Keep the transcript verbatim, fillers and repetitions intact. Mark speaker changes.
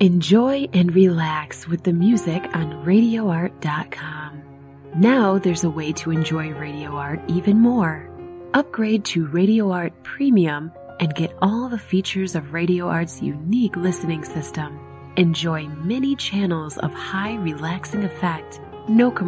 Speaker 1: Enjoy and relax with the music on radio art dot com. Now there's a way to enjoy Radio Art even more. Upgrade to Radio Art Premium and get all the features of Radio Art's unique listening system. Enjoy many channels of high relaxing effect, no commercials.